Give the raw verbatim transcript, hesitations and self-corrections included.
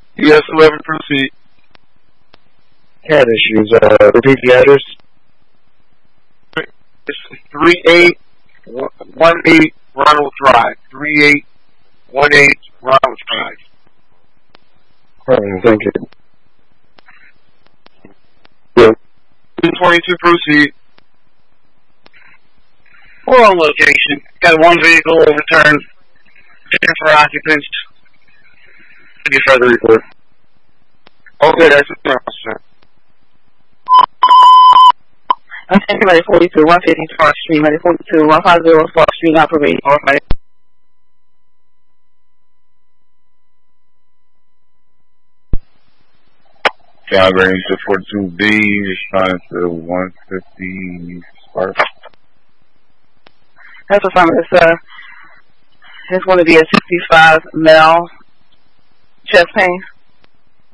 Yes, eleven, proceed. Cat issues. Uh, repeat the address. It's three eight one eight Ronald Drive. three eight one eight Ronald Drive. Alright, thank you. two twenty-two, proceed. We're on location. Got one vehicle overturned. For occupants. Any further report? Okay, that's a thousand. I'm taking Ready forty-two, one fifty Park Street, Ready forty-two, one fifty Park Street, not providing. All right. Calgary two forty-two B, responding to one fifty Spark. That's what's on this, uh, it's going to be a sixty-five male chest pain.